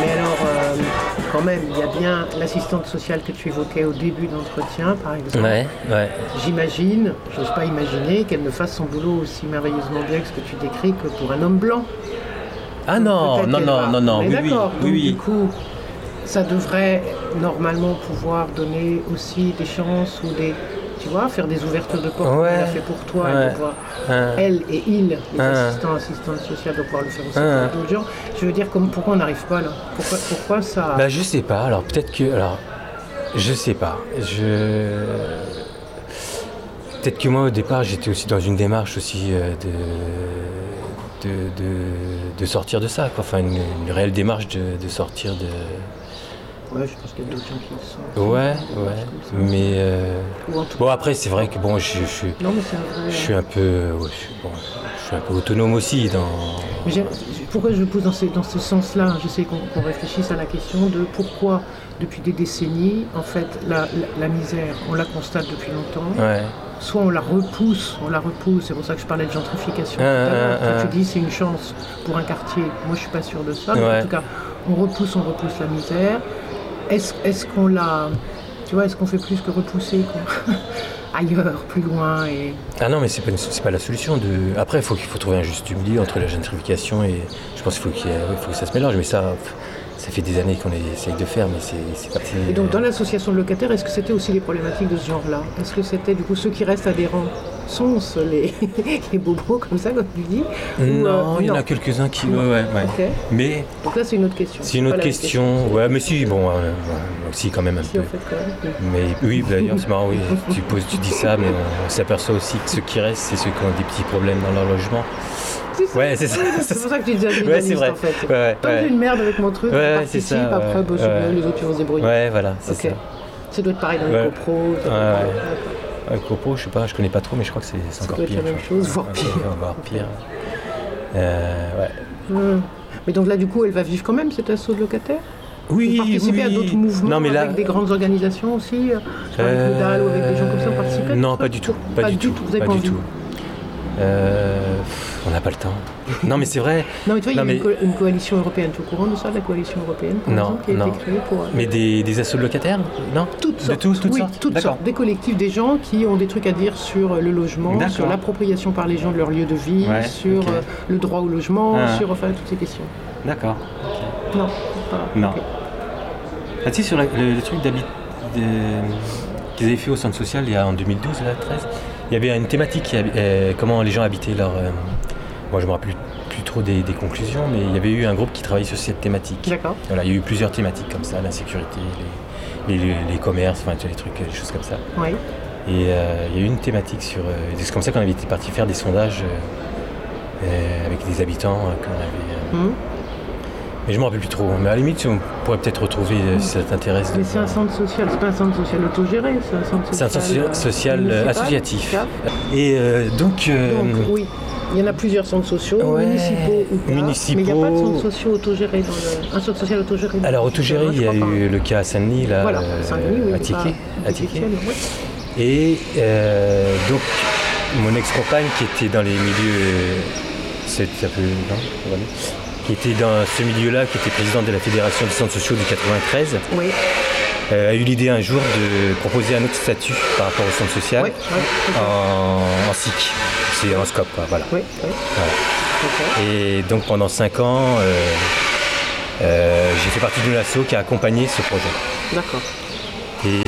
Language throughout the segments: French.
Mais alors, quand même, il y a bien l'assistante sociale que tu évoquais au début d'entretien, par exemple. Ouais. J'imagine, j'ose pas imaginer qu'elle ne fasse son boulot aussi merveilleusement bien que ce que tu décris que pour un homme blanc. Ah non, Mais oui, d'accord, donc oui. du coup, ça devrait normalement pouvoir donner aussi des chances ou des... Tu vois, faire des ouvertures de porte comme elle a fait pour toi, et de pouvoir, elle et il, les assistantes sociales, de pouvoir le faire aussi pour d'autres gens. Je veux dire, pourquoi on n'arrive pas là? Pourquoi ça... Bah je sais pas, alors peut-être que... Alors, je sais pas. Peut-être que moi au départ j'étais aussi dans une démarche aussi de sortir de ça, quoi. Enfin une réelle démarche de sortir de... Ouais, je pense qu'il y a d'autres gens qui le sont. Ouais. Mais bon après c'est vrai que bon je suis un peu autonome aussi dans. Mais pourquoi je pose dans ce sens-là, j'essaie qu'on réfléchisse à la question de pourquoi depuis des décennies en fait la misère on la constate depuis longtemps. Ouais. Soit on la repousse, c'est pour ça que je parlais de gentrification tout à l'heure. Toi, tu dis c'est une chance pour un quartier, moi je suis pas sûr de ça, mais en tout cas on repousse la misère. Est-ce qu'on l'a, tu vois, est-ce qu'on fait plus que repousser quoi ailleurs, plus loin et... Ah non mais c'est pas la solution Après il faut trouver un juste milieu entre la gentrification et je pense qu'il faut que ça se mélange, mais ça fait des années qu'on essaye de faire, mais c'est pas... Et donc dans l'association de locataires, est-ce que c'était aussi les problématiques de ce genre-là? Est-ce que c'était du coup ceux qui restent adhérents sont les bobos comme ça, comme tu dis? Non, il y en a quelques-uns qui... Ouais. Okay. Mais... Donc là c'est une autre question. C'est une autre question. Ouais, mais si, bon, aussi quand même un peu. En fait, quand même. Mais oui, d'ailleurs c'est marrant, oui. Tu dis ça, mais on s'aperçoit aussi que ceux qui restent, c'est ceux qui ont des petits problèmes dans leur logement. C'est ça. Ouais, c'est ça. C'est pour ça que tu disais ouais, c'est vrai. en fait. Ouais. J'ai une merde avec mon truc, je participe, après les autres ils vont se débrouiller. Ouais, voilà, c'est ça. Ça doit être pareil dans les copros. Le copro, je sais pas, je connais pas trop, mais je crois que c'est encore pire. Ça doit être la même chose, voire pire. Mais donc là, du coup, elle va vivre quand même cet assaut de locataires? Oui, participer à d'autres mouvements avec des grandes organisations aussi, avec Nodal ou avec des gens comme ça, participer? Non, pas du tout. Pas du tout. Vous avez pas envie? On n'a pas le temps. Non, mais c'est vrai. Non, mais tu vois, il y a une coalition européenne. Tu es au courant de ça, la coalition européenne, par exemple, qui a été créée pour... Mais des assos de locataires? Non. Toutes sortes. Des collectifs, des gens qui ont des trucs à dire sur le logement, sur l'appropriation par les gens de leur lieu de vie, sur le droit au logement, sur toutes ces questions. D'accord. Okay. Non. Okay. Ah, tu sais, sur le truc qu'ils avaient fait au centre social en 2012, là, 13, il y avait une thématique, comment les gens habitaient leur... moi, je ne me rappelle plus trop des conclusions, mais il y avait eu un groupe qui travaillait sur cette thématique. D'accord. Voilà, il y a eu plusieurs thématiques comme ça, l'insécurité, les commerces, enfin, les trucs, des choses comme ça. Oui. Et il y a eu une thématique sur... c'est comme ça qu'on avait été parti faire des sondages avec des habitants qu'on avait... Mais je ne me rappelle plus trop. Mais à la limite, on pourrait peut-être retrouver si ça t'intéresse. Mais c'est un centre social, c'est pas un centre social autogéré, c'est un centre social... C'est un centre social associatif. Et donc oui, il y en a plusieurs centres sociaux, municipaux ou pas. Municipaux. Mais il n'y a pas de centre social autogéré un centre social autogéré. Alors autogéré, il y a eu le cas à Saint-Denis, là, à Tiquet. Et donc mon ex-compagne qui était dans les milieux... qui était dans ce milieu-là, qui était présidente de la Fédération des centres sociaux du 93, a eu l'idée un jour de proposer un autre statut par rapport au centre social en SIC. C'est en SCOP, quoi, voilà. Voilà. Et donc pendant 5 ans, j'ai fait partie d'une asso qui a accompagné ce projet. D'accord. Et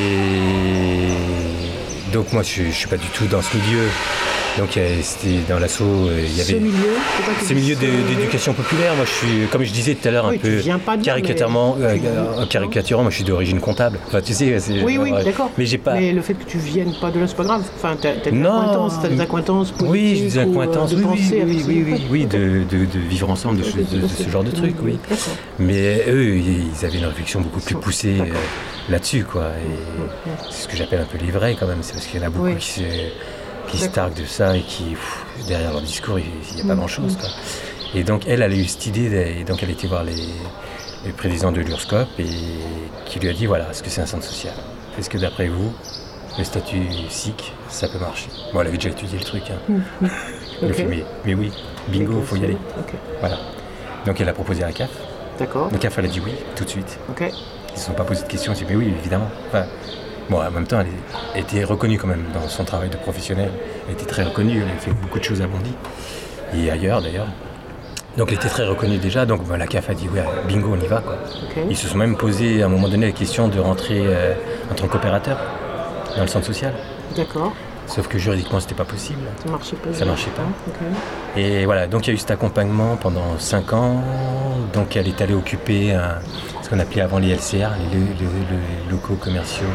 donc moi je ne suis pas du tout dans ce milieu. Donc c'était dans l'asso, il y avait ce milieu d'éducation populaire. Moi je suis, comme je disais tout à l'heure, un peu caricaturant, moi je suis d'origine comptable. Enfin tu sais, d'accord. Mais j'ai pas. Mais le fait que tu viennes pas de là, c'est pas grave. Enfin t'as des acquaintances politiques. Oui, j'ai des acquaintances. Oui, de vivre ensemble, de ce genre de trucs, oui. Mais eux, ils avaient une réflexion beaucoup plus poussée là-dessus, quoi. Et c'est ce que j'appelle un peu les vrais quand même. C'est parce qu'il y en a beaucoup qui se targuent de ça et qui, derrière leur discours, il n'y a pas grand-chose, quoi. Et donc, elle a eu cette idée, et donc elle était voir le président de l'URSCOP et qui lui a dit, voilà, est-ce que c'est un centre social? Est-ce que d'après vous, le statut SIC, ça peut marcher? Bon, elle avait déjà étudié le truc, hein. Elle a fait, mais oui, bingo, il faut y aller. Voilà. Donc, elle a proposé à la CAF. D'accord. Donc CAF, elle a dit oui, tout de suite. Ok. Ils ne se sont pas posé de questions, j'ai dit mais oui, évidemment. Enfin, bon, en même temps, elle était reconnue quand même dans son travail de professionnel. Elle était très reconnue, elle a fait beaucoup de choses à Bondy. Et ailleurs d'ailleurs. Donc elle était très reconnue déjà, donc la CAF a dit ouais, bingo, on y va quoi. Okay. Ils se sont même posé à un moment donné la question de rentrer en tant qu'opérateur dans le centre social. D'accord. Sauf que juridiquement c'était pas possible. Ça marchait pas. Ça marchait pas. Okay. Et voilà, donc il y a eu cet accompagnement pendant 5 ans. Donc elle est allée occuper ce qu'on appelait avant les LCR, les locaux commerciaux.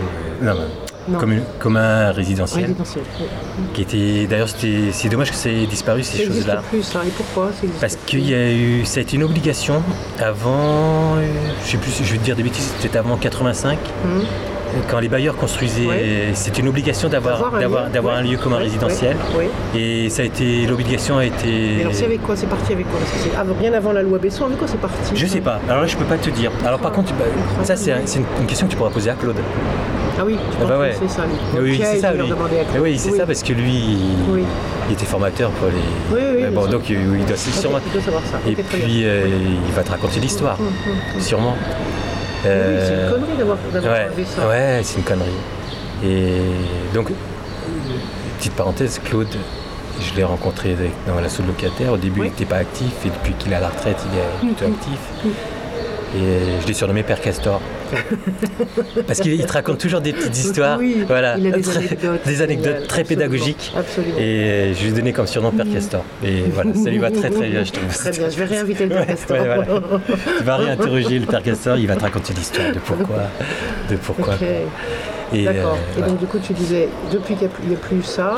Commun résidentiel. Qui était, d'ailleurs, c'est dommage que ça ait disparu ces choses-là. Plus, ça. Et pourquoi Parce qu'il y a eu, ça a été une obligation avant, je sais plus si je vais te dire des bêtises, c'était avant 85. Quand les bailleurs construisaient, c'était une obligation d'avoir un lieu commun résidentiel. Et ça a été, l'obligation a été. Et alors c'est avec quoi? C'est parti avec quoi? Parce que c'est bien avant la loi Besson, avec quoi c'est parti? Je sais pas. Alors là je peux pas te dire. Alors par contre, ça c'est une question que tu pourras poser à Claude. Ah oui, tu penses que c'est ça lui. Oui, c'est ça lui. Oui, c'est ça parce que lui, il était formateur pour les. Oui, bon, donc il doit sûrement. Il doit savoir ça. Et puis il va te raconter l'histoire, sûrement. Oui, c'est une connerie d'avoir enlevé ça. Ouais, c'est une connerie. Et donc, petite parenthèse, Claude, je l'ai rencontré dans l'assaut de locataires. Au début, il n'était pas actif et depuis qu'il est à la retraite, il est plutôt actif. Et je l'ai surnommé Père Castor. Parce qu'il te raconte toujours des petites histoires, voilà, il a des anecdotes très pédagogiques. Absolument. Et je lui ai donné comme surnom Père Castor. Et voilà, ça lui va très très bien, je trouve. Très bien, je vais réinviter le Père Castor. Voilà. Tu vas réinterroger le Père Castor, il va te raconter l'histoire de pourquoi. Okay. D'accord. Et donc du coup tu disais, depuis qu'il n'y a plus ça,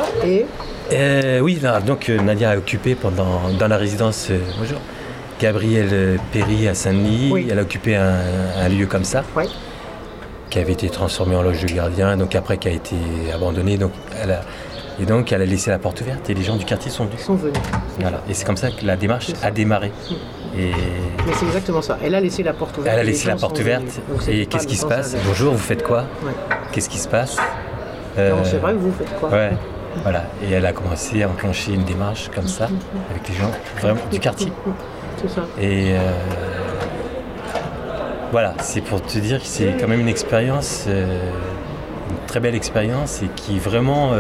oui, donc Nadia a occupé dans la résidence bonjour, Gabriel Péry à Saint-Denis, elle a occupé un lieu comme ça, qui avait été transformé en loge de gardien, donc après qui a été abandonné, donc elle a laissé la porte ouverte et les gens du quartier sont venus. Voilà. Et c'est comme ça que la démarche a démarré. Mais c'est exactement ça, elle a laissé la porte ouverte. Elle a laissé la porte ouverte et qu'est-ce qui se passe? Bonjour, vous faites quoi? Qu'est-ce qui se passe? Non, c'est vrai, vous faites quoi? Voilà. Et elle a commencé à enclencher une démarche comme ça, avec les gens vraiment du quartier. C'est ça. Et voilà, c'est pour te dire que c'est quand même une expérience, une très belle expérience et qui vraiment...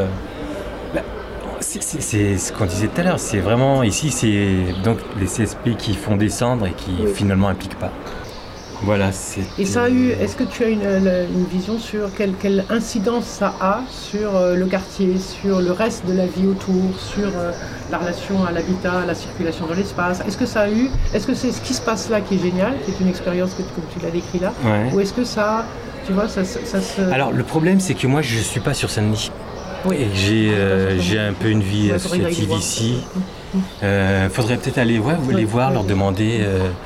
c'est ce qu'on disait tout à l'heure, c'est vraiment... Ici, c'est donc les CSP qui font descendre et qui finalement impliquent pas. Voilà, c'est... Et ça a eu... Est-ce que tu as une vision sur quelle incidence ça a sur le quartier, sur le reste de la vie autour, sur la relation à l'habitat, à la circulation dans l'espace? Est-ce que ça a eu... Est-ce que c'est ce qui se passe là qui est génial, qui est une expérience comme tu l'as décrit là? Ou est-ce que ça... Tu vois, ça se... Alors, le problème, c'est que moi, je ne suis pas sur Saint-Denis. Et j'ai un peu une vie associative ici. Faudrait peut-être aller les voir, leur demander...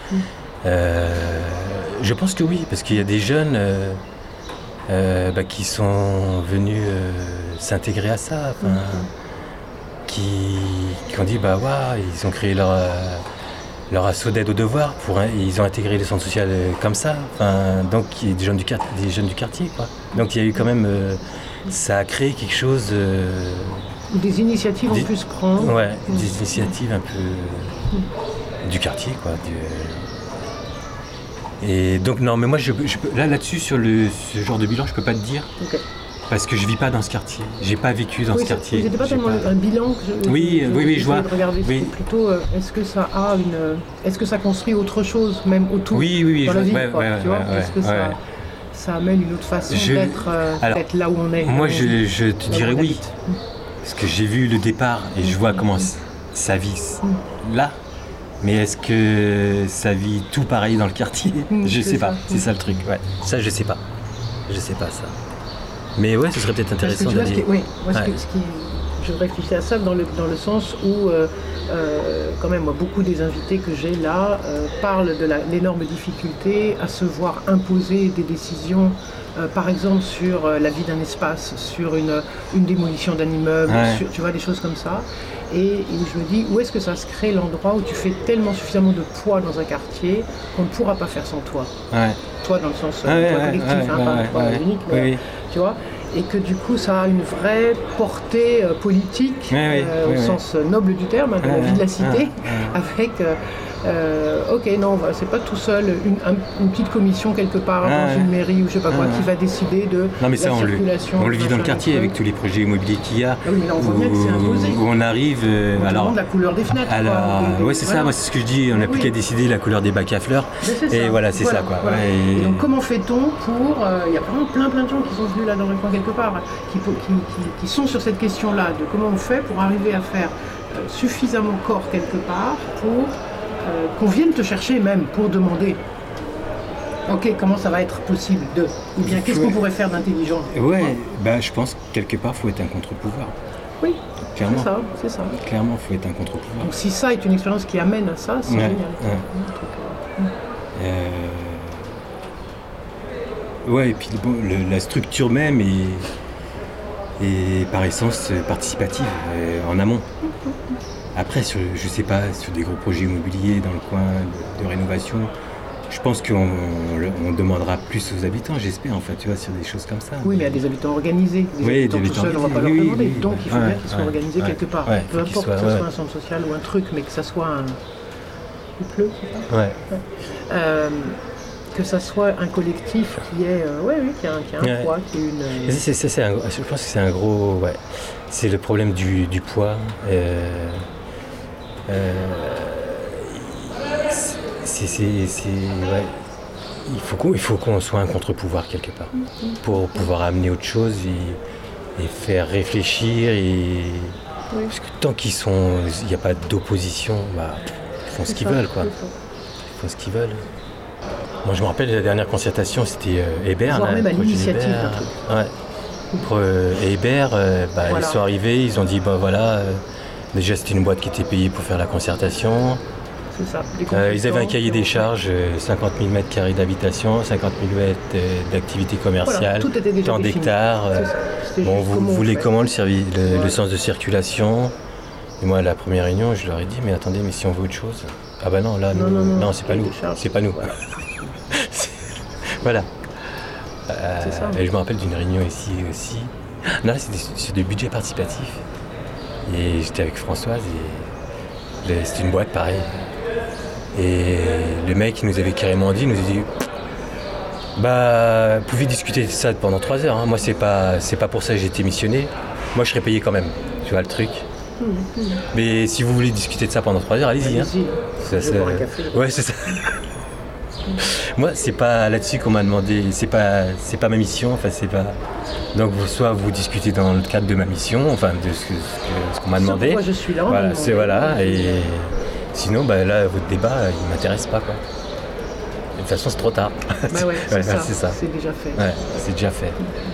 je pense que oui, parce qu'il y a des jeunes qui sont venus s'intégrer à ça, qui ont dit ils ont créé leur assaut d'aide aux devoirs, ils ont intégré les centres sociaux comme ça, donc il y a des jeunes du quartier, quoi. Donc il y a eu quand même, ça a créé quelque chose... des initiatives ont pu se prendre. Ouais, des initiatives un peu du quartier, quoi. Et donc non, mais moi là-dessus sur ce genre de bilan, je peux pas te dire, parce que je vis pas dans ce quartier. J'ai pas vécu dans ce quartier. C'était pas tellement un bilan que je vois. C'était plutôt est-ce que ça a est-ce que ça construit autre chose même autour dans la vie, tu vois, est-ce que ça amène une autre façon d'être là où on est. Moi, je te dirais oui, parce que j'ai vu le départ et je vois comment ça vit là. Mais est-ce que ça vit tout pareil dans le quartier? Je sais pas, c'est ça le truc. Ouais. Ça, je sais pas. Je sais pas ça. Mais ouais, ce serait peut-être intéressant d'aller... Je réfléchis à ça dans le sens où, quand même, moi, beaucoup des invités que j'ai là parlent de l'énorme difficulté à se voir imposer des décisions, par exemple sur la vie d'un espace, sur une démolition d'un immeuble, tu vois, des choses comme ça. Et je me dis, où est-ce que ça se crée l'endroit où tu fais tellement suffisamment de poids dans un quartier qu'on ne pourra pas faire sans toi. Toi dans le sens toi collectif, pas toi unique, mais tu vois. Et que du coup ça a une vraie portée politique au sens noble du terme, de la vie de la cité, avec Ok, non, c'est pas tout seul une petite commission quelque part dans une mairie ou je sais pas quoi qui va décider de la circulation. On le vit dans le quartier avec tous les projets immobiliers qu'il y a. Oui, mais là, on voit bien que c'est imposé. Où on arrive. On demande la couleur des fenêtres. C'est ça, moi c'est ce que je dis, on n'a plus qu'à décider la couleur des bacs à fleurs. Et voilà, c'est ça quoi. Voilà. Et donc comment fait-on pour. Il y a vraiment plein de gens qui sont venus là dans le coin quelque part, qui sont sur cette question-là, de comment on fait pour arriver à faire suffisamment corps quelque part pour qu'on vienne te chercher même pour demander ok, comment ça va être possible ou bien qu'est-ce qu'on pourrait faire d'intelligent. Je pense que quelque part il faut être un contre-pouvoir. Oui, clairement. C'est ça. Clairement, il faut être un contre-pouvoir. Donc si ça est une expérience qui amène à ça, c'est génial. Et puis la structure même est par essence participative en amont. Après, je sais pas, sur des gros projets immobiliers dans le coin de rénovation, je pense qu'on demandera plus aux habitants, j'espère, tu vois, sur des choses comme ça. Oui, mais il y a des habitants organisés. Des habitants tout seuls, on ne va pas leur demander. Donc il faut bien qu'ils soient organisés quelque part. Peu importe que ce soit un centre social ou un truc, mais que ça soit un... Il pleut, c'est ça ? Que ça soit un collectif qui a un poids, qui est une... Je pense que c'est un gros... C'est le problème du poids. Il faut qu'on soit un contre-pouvoir quelque part pour pouvoir amener autre chose et faire réfléchir parce que tant qu'il n'y a pas d'opposition, ils font ce qu'ils veulent quoi. Ils font ce qu'ils veulent. Moi je me rappelle la dernière concertation, c'était Hébert. Voire même à l'initiative d'un truc. Pour Hébert, ils sont arrivés, ils ont dit déjà c'était une boîte qui était payée pour faire la concertation. C'est ça. Ils avaient un cahier des charges, 50 000 m² d'habitation, 50 000 mètres d'activité commerciale, tout était déjà tant d'hectares. Vous voulez comment le sens de circulation? Et moi à la première réunion, je leur ai dit mais attendez, mais si on veut autre chose, non, c'est pas nous, c'est pas nous. Voilà. C'est ça. Et je me rappelle d'une réunion ici aussi. Non, là c'était sur du budget participatif. Et j'étais avec Françoise et c'était une boîte pareil. Et le mec nous avait carrément dit, vous pouvez discuter de ça pendant 3 heures. Hein. Moi c'est pas pour ça que j'ai été missionné. Moi je serais payé quand même. Tu vois le truc. Mais si vous voulez discuter de ça pendant 3 heures, allez-y. Ouais, c'est ça. Moi, c'est pas là-dessus qu'on m'a demandé. C'est pas ma mission. C'est pas. Donc, soit vous discutez dans le cadre de ma mission, de ce qu'on m'a demandé. Pourquoi je suis là. Et sinon, là, votre débat, il m'intéresse pas, quoi. De toute façon, c'est trop tard. C'est ça. C'est déjà fait. Ouais, c'est déjà fait.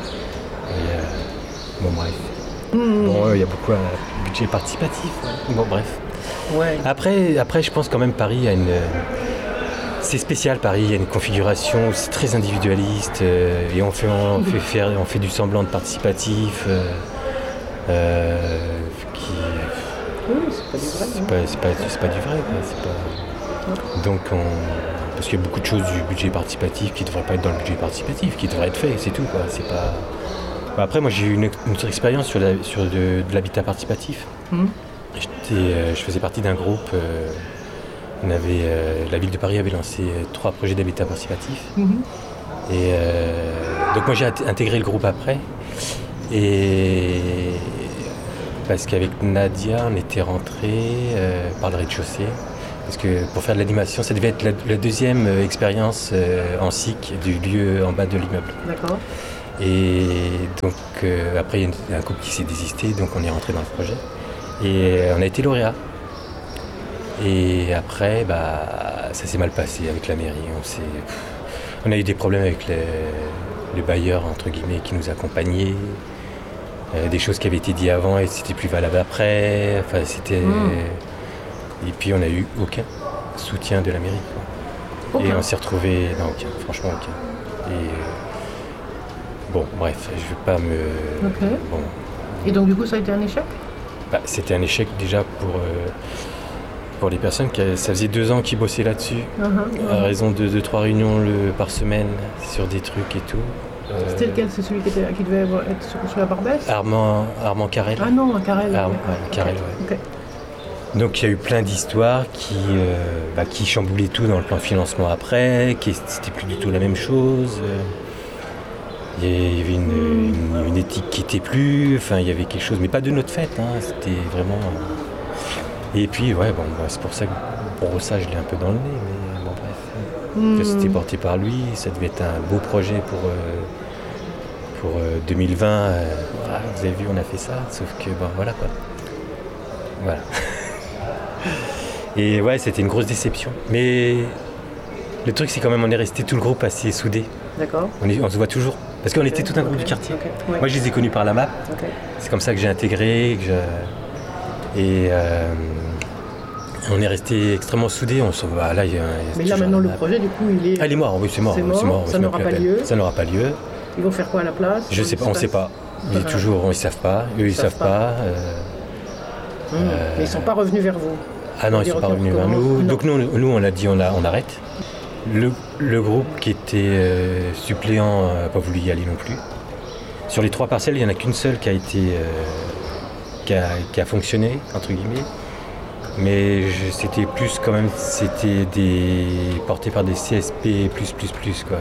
Et, bref. Il y a beaucoup de budget participatif. Bon, bref. Ouais. Après, je pense quand même Paris a c'est spécial Paris, il y a une configuration, c'est très individualiste et on fait du semblant de participatif c'est pas du vrai. C'est pas. Donc parce qu'il y a beaucoup de choses du budget participatif qui ne devraient pas être dans le budget participatif, qui devraient être fait, c'est tout quoi. C'est pas. Après moi j'ai eu une autre expérience sur de l'habitat participatif. Je faisais partie d'un groupe. La ville de Paris avait lancé 3 projets d'habitat participatif. Et donc moi j'ai intégré le groupe après. Et parce qu'avec Nadia, on était rentrés par le rez-de-chaussée. Parce que pour faire de l'animation, ça devait être la deuxième expérience en SIC du lieu en bas de l'immeuble. D'accord. Et donc après, il y a un couple qui s'est désisté, donc on est rentré dans le projet. Et on a été lauréat. Et après, ça s'est mal passé avec la mairie. On a eu des problèmes avec les bailleurs, entre guillemets, qui nous accompagnaient. Des choses qui avaient été dites avant et c'était plus valable après. Et puis on n'a eu aucun soutien de la mairie. Quoi. Et on s'est retrouvés dans aucun, franchement aucun. Et bon, bref, je vais pas me... Okay. Bon. Et donc du coup, ça a été un échec ? C'était un échec déjà pour les personnes ça faisait 2 ans qu'ils bossaient là-dessus, à raison de 2-3 réunions par semaine sur des trucs et tout. C'était lequel ? C'est celui qui devait être sur la Barbès ? Armand Carrel. Ah non, Carrel. Carrel, ouais. Okay. Donc il y a eu plein d'histoires qui chamboulaient tout dans le plan financement après, c'était plus du tout la même chose. Il y avait une éthique qui n'était plus, enfin il y avait quelque chose, mais pas de notre fait, hein, c'était vraiment... Et puis c'est pour ça que pour ça je l'ai un peu dans le nez, mais bon bref. Que c'était porté par lui, ça devait être un beau projet pour 2020. Vous avez vu, on a fait ça, sauf que voilà quoi. Voilà. Et ouais, c'était une grosse déception. Mais le truc, c'est quand même, on est resté tout le groupe assez soudés. D'accord. On se voit toujours. Parce qu'on était tout un groupe du quartier. Ouais. Moi, je les ai connus par la map. C'est comme ça que j'ai intégré. On est resté extrêmement soudés. On se voit là. Mais là, maintenant, le projet, du coup, il est. Ah, il est mort. Oui, c'est mort. Ça n'aura pas lieu. Ça n'aura pas lieu. Ils vont faire quoi à la place? Je sais pas. On ne sait pas. Ils ne savent pas. Eux, ils ne savent pas. Mais ils ne sont pas revenus vers vous. Ah non, ils ne sont pas revenus vers nous. Donc nous, on a dit on arrête. Le groupe qui était suppléant n'a pas voulu y aller non plus. Sur les 3 parcelles, il n'y en a qu'une seule qui a été qui a fonctionné, entre guillemets. Mais c'était plus quand même, c'était porté par des CSP++, quoi.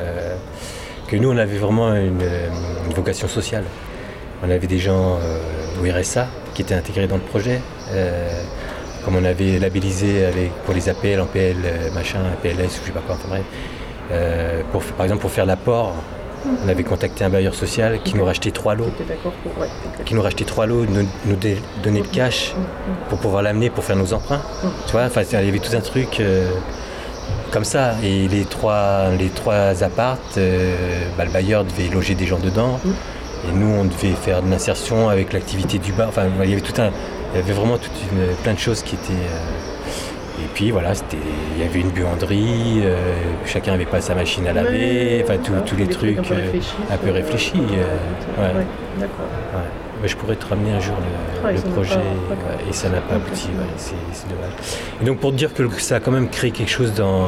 Que nous, on avait vraiment une vocation sociale. On avait des gens au RSA qui étaient intégrés dans le projet. Comme on avait labellisé pour les APL, en PL, PLS, je sais pas quoi, enfin bref. Par exemple, pour faire l'apport, on avait contacté un bailleur social qui nous rachetait 3 lots. Qui nous rachetait 3 lots, nous donnait le cash pour pouvoir l'amener pour faire nos emprunts. Tu vois, il y avait tout un truc comme ça. Et les trois apparts, le bailleur devait loger des gens dedans. Et nous, on devait faire de l'insertion avec l'activité du bar. Enfin, il y avait vraiment plein de choses qui étaient... Et puis voilà, il y avait une buanderie, chacun n'avait pas sa machine à laver, enfin tous les trucs un peu réfléchis. Ouais, d'accord. Ouais. Mais je pourrais te ramener un jour le projet, et ça n'a pas abouti, c'est dommage. Et donc pour te dire que ça a quand même créé quelque chose dans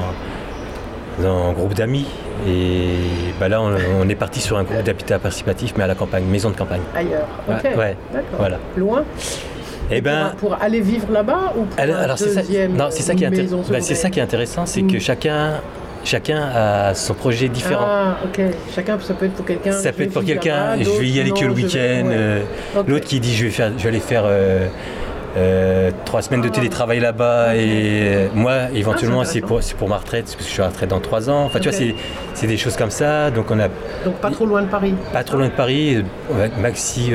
un groupe d'amis. Et là, on est parti sur un groupe d'habitat participatif, mais à la campagne, maison de campagne. Ailleurs, ok. Ouais, voilà. Loin. Pour aller vivre là-bas ou pour alors c'est ça qui est intéressant, c'est que chacun a son projet différent. Ah, ok. Chacun, ça peut être pour quelqu'un. Ça peut être pour quelqu'un. Je vais y aller que le week-end. L'autre qui dit je vais aller faire 3 semaines de télétravail là-bas, et moi éventuellement c'est pour ma retraite, parce que je suis à la retraite dans 3 ans. Enfin tu vois, c'est des choses comme ça. Donc pas trop loin de Paris. Pas trop loin de Paris. Maxi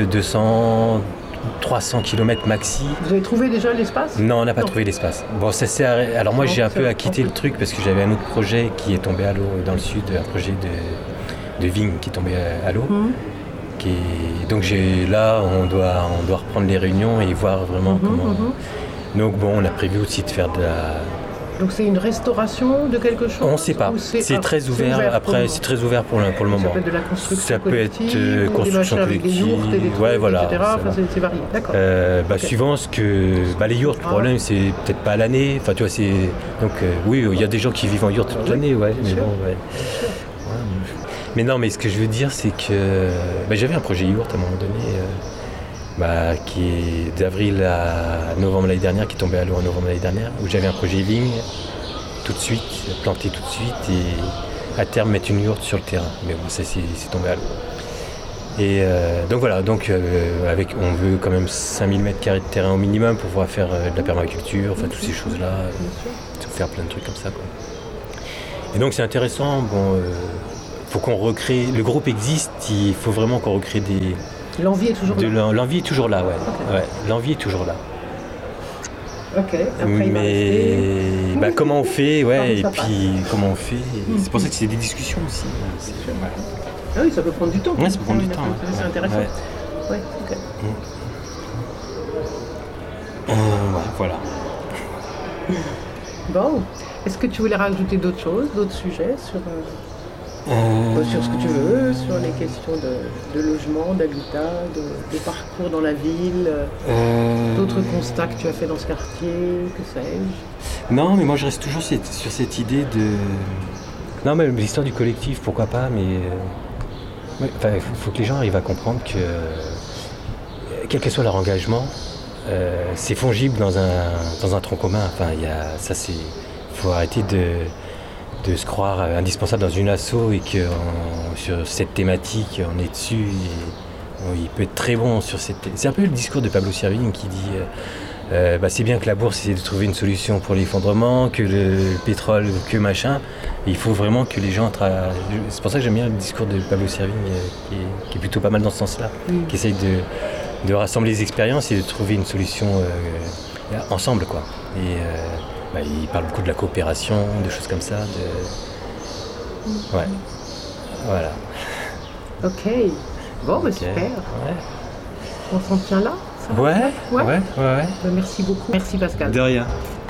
300 km maxi. Vous avez trouvé déjà l'espace? Non, on n'a pas trouvé l'espace. Bon, ça s'est arrêté. Alors moi, j'ai un peu acquitté le truc parce que j'avais un autre projet qui est tombé à l'eau dans le sud, un projet de vigne qui est tombé à l'eau. Donc on doit reprendre les réunions et voir vraiment comment. Donc bon, on a prévu aussi de faire de la... Donc c'est une restauration de quelque chose? On ne sait pas. C'est très ouvert. Après, c'est très ouvert pour le moment. Ça peut être de la construction collective. Ça peut être construction collective. Avec des yourtes et des trucs, voilà, etc. C'est varié. D'accord. Suivant ce que... les yourtes, le problème, c'est peut-être pas à l'année. Enfin, tu vois, c'est... Donc, oui, il y a des gens qui vivent en yourte toute l'année, ouais. Mais bon, ouais. Mais non, mais ce que je veux dire, c'est que... j'avais un projet yourte à un moment donné... qui est d'avril à novembre l'année dernière, qui est tombé à l'eau en novembre l'année dernière, où j'avais un projet vigne tout de suite, planté tout de suite, et à terme mettre une yourte sur le terrain. Mais bon, ça c'est tombé à l'eau. Et donc voilà, on veut quand même 5000 m² de terrain au minimum pour pouvoir faire de la permaculture, enfin toutes ces choses-là, faire plein de trucs comme ça, quoi. Et donc c'est intéressant, faut qu'on recrée, le groupe existe, il faut vraiment qu'on recrée des... L'envie est toujours là. L'envie est toujours là, ouais. Okay. Ouais. L'envie est toujours là. Ok. Après, mais comment on fait, et puis comment on fait. C'est pour ça que c'est des discussions aussi. Ah oui, ça peut prendre du temps. Ouais, ça peut prendre du temps. C'est intéressant. Ouais, ok. Voilà. Bon, est-ce que tu voulais rajouter d'autres choses, d'autres sujets sur ce que tu veux, sur les questions de logement, d'habitat, de parcours dans la ville, d'autres constats que tu as fait dans ce quartier, que sais-je? Non, mais moi je reste toujours sur cette idée de... Non, mais l'histoire du collectif, pourquoi pas, mais... Il faut que les gens arrivent à comprendre que, quel que soit leur engagement, c'est fongible dans un tronc commun. Enfin, faut arrêter de se croire indispensable dans une asso et que sur cette thématique, on est dessus. Et, il peut être très bon sur cette. C'est un peu le discours de Pablo Servigne qui dit c'est bien que la bourse essaie de trouver une solution pour l'effondrement, que le pétrole, que machin. Et il faut vraiment que les gens C'est pour ça que j'aime bien le discours de Pablo Servigne qui est plutôt pas mal dans ce sens-là, qui essaye de rassembler les expériences et de trouver une solution ensemble, quoi. Et il parle beaucoup de la coopération, de choses comme ça. Ouais. Voilà. Ok. Bon, super. Ouais. On s'en tient là. Ouais. Merci beaucoup. Merci Pascal. De rien.